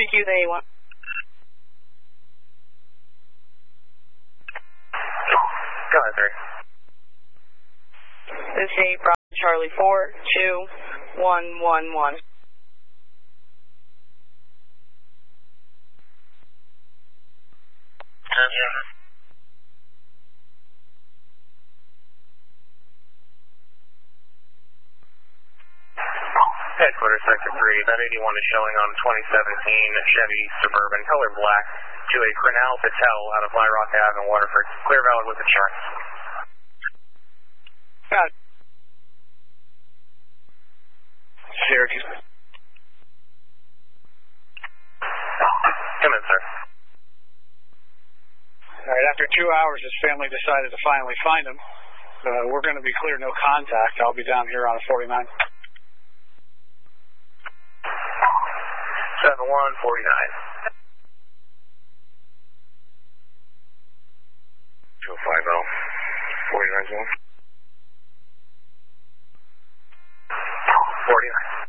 3Q the A1. Go ahead, sir. This is 8 Bravo Charlie 42111. Headquarters Sector 3, that 81 is showing on 2017 Chevy Suburban, color black, to a Crenal Patel out of Light Rock Ave in Waterford. Clear, valid with insurance. Got it. Syracuse. Come in, sir. All right, after 2 hours, his family decided to finally find him. We're going to be clear, no contact. I'll be down here on a 49. 7149. 250. 49 zone. 49.